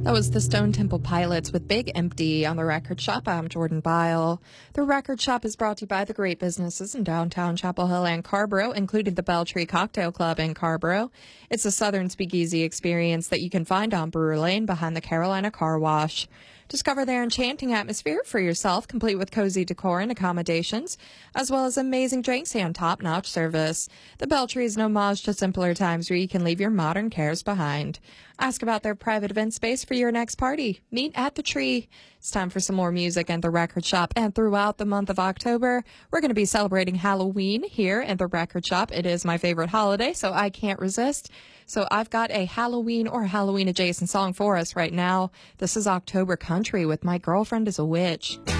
That was the Stone Temple Pilots with Big Empty on the Record Shop. I'm Jordan Byle. The Record Shop is brought to you by the great businesses in downtown Chapel Hill and Carrboro, including the Belltree Cocktail Club in Carrboro. It's a southern speakeasy experience that you can find on Brewer Lane behind the Carolina Car Wash. Discover their enchanting atmosphere for yourself, complete with cozy decor and accommodations, as well as amazing drinks and top-notch service. The Belltree is an homage to simpler times where you can leave your modern cares behind. Ask about their private event space for your next party. Meet at the Tree. It's time for some more music in the Record Shop, and throughout the month of October, we're going to be celebrating Halloween here in the Record Shop. It is my favorite holiday, so I can't resist. So I've got a Halloween or Halloween-adjacent song for us right now. This is October Country with My Girlfriend is a Witch.